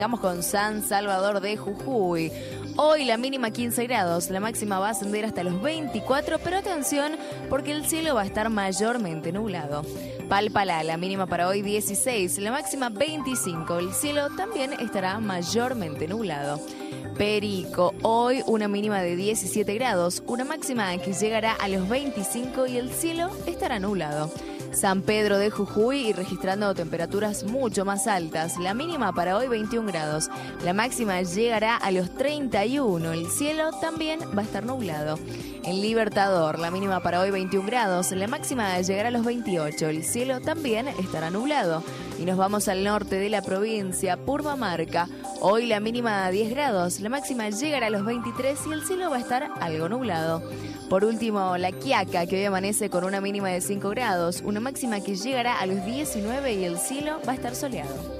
Estamos con San Salvador de Jujuy. Hoy la mínima 15 grados, la máxima va a ascender hasta los 24, pero atención porque el cielo va a estar mayormente nublado. Palpalá, la mínima para hoy 16, la máxima 25, el cielo también estará mayormente nublado. Perico, hoy una mínima de 17 grados, una máxima que llegará a los 25 y el cielo estará nublado. San Pedro de Jujuy y registrando temperaturas mucho más altas. La mínima para hoy 21 grados. La máxima llegará a los 31. El cielo también va a estar nublado. En Libertador, la mínima para hoy 21 grados. La máxima llegará a los 28. El cielo también estará nublado. Y nos vamos al norte de la provincia, Purmamarca. Hoy la mínima 10 grados. La máxima llegará a los 23 y el cielo va a estar algo nublado. Por último, La Quiaca, que hoy amanece con una mínima de 5 grados, una máxima que llegará a los 19 y el cielo va a estar soleado.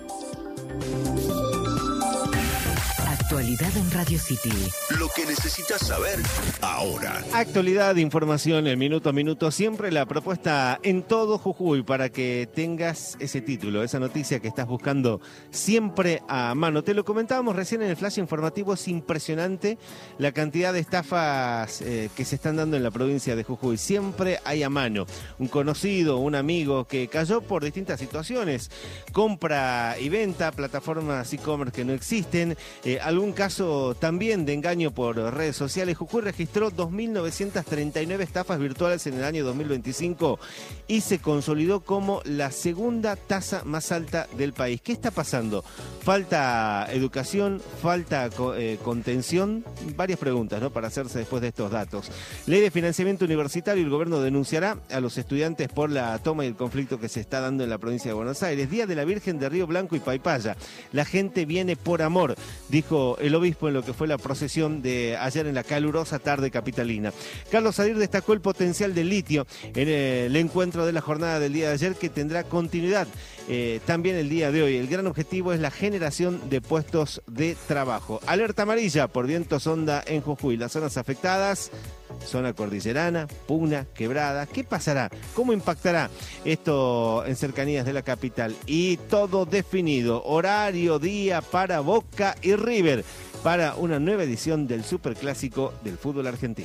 Actualidad en Radio City. Lo que necesitas saber ahora. Actualidad, información, el minuto a minuto, siempre la propuesta en todo Jujuy para que tengas ese título, esa noticia que estás buscando siempre a mano. Te lo comentábamos recién en el flash informativo, es impresionante la cantidad de estafas que se están dando en la provincia de Jujuy. Siempre hay a mano un conocido, un amigo que cayó por distintas situaciones, compra y venta, plataformas e-commerce que no existen, algún caso también de engaño por redes sociales. Jujuy registró 2.939 estafas virtuales en el año 2025 y se consolidó como la segunda tasa más alta del país. ¿Qué está pasando? ¿Falta educación? ¿Falta contención? Varias preguntas, ¿no?, para hacerse después de estos datos. Ley de financiamiento universitario, el gobierno denunciará a los estudiantes por la toma y el conflicto que se está dando en la provincia de Buenos Aires. Día de la Virgen de Río Blanco y Paipaya. La gente viene por amor, dijo el obispo en lo que fue la procesión de ayer en la calurosa tarde capitalina. Carlos Sadir destacó el potencial del litio en el encuentro de la jornada del día de ayer, que tendrá continuidad también el día de hoy. El gran objetivo es la generación de puestos de trabajo. Alerta amarilla por vientos onda en Jujuy. Las zonas afectadas: zona cordillerana, Puna, Quebrada. ¿Qué pasará? ¿Cómo impactará esto en cercanías de la capital? Y todo definido. Horario, día para Boca y River para una nueva edición del Superclásico del fútbol argentino.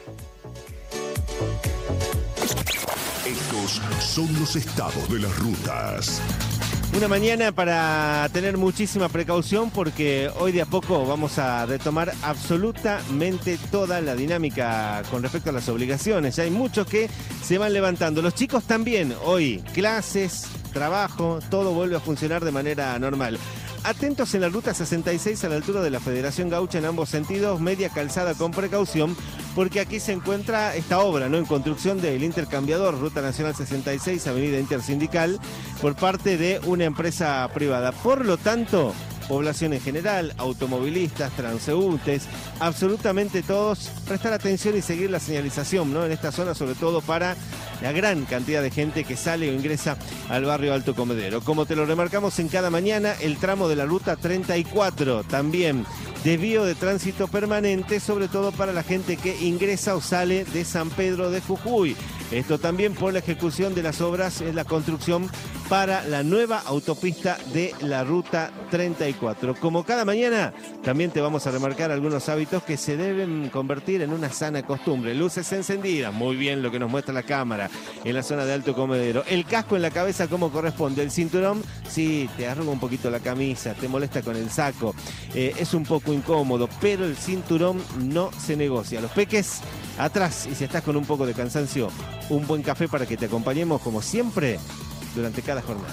Estos son los estados de las rutas. Una mañana para tener muchísima precaución porque hoy de a poco vamos a retomar absolutamente toda la dinámica con respecto a las obligaciones. Ya hay muchos que se van levantando. Los chicos también. Hoy clases, trabajo, todo vuelve a funcionar de manera normal. Atentos en la ruta 66 a la altura de la Federación Gaucha en ambos sentidos, media calzada con precaución, porque aquí se encuentra esta obra, ¿no?, en construcción del intercambiador, Ruta Nacional 66, Avenida Intersindical, por parte de una empresa privada. Por lo tanto, población en general, automovilistas, transeúntes, absolutamente todos, prestar atención y seguir la señalización, ¿no?, en esta zona, sobre todo para la gran cantidad de gente que sale o ingresa al barrio Alto Comedero. Como te lo remarcamos en cada mañana, el tramo de la ruta 34 también desvío de tránsito permanente, sobre todo para la gente que ingresa o sale de San Pedro de Jujuy. Esto también por la ejecución de las obras en la construcción para la nueva autopista de la ruta 34. Como cada mañana, también te vamos a remarcar algunos hábitos que se deben convertir en una sana costumbre. Luces encendidas, muy bien lo que nos muestra la cámara en la zona de Alto Comedero. El casco en la cabeza como corresponde. El cinturón, sí, te arruga un poquito la camisa, te molesta con el saco, es un poco incómodo, pero el cinturón no se negocia. Los peques atrás, y si estás con un poco de cansancio, un buen café para que te acompañemos como siempre durante cada jornada.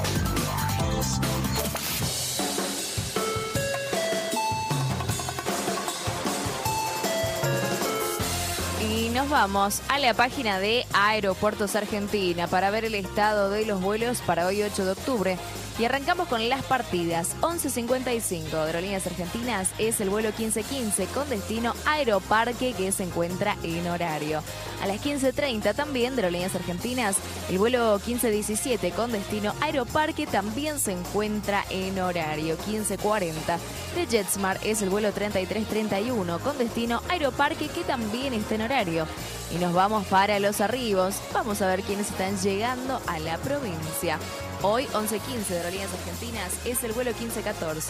Y nos vamos a la página de Aeropuertos Argentina para ver el estado de los vuelos para hoy 8 de octubre. Y arrancamos con las partidas. 11:55 de Aerolíneas Argentinas es el vuelo 1515 con destino Aeroparque, que se encuentra en horario. A las 15:30 también de Aerolíneas Argentinas el vuelo 1517 con destino Aeroparque también se encuentra en horario. 15:40 de JetSmart es el vuelo 3331 con destino Aeroparque, que también está en horario. Y nos vamos para los arribos. Vamos a ver quiénes están llegando a la provincia. Hoy, 11:15 de Aerolíneas Argentinas, es el vuelo 1514.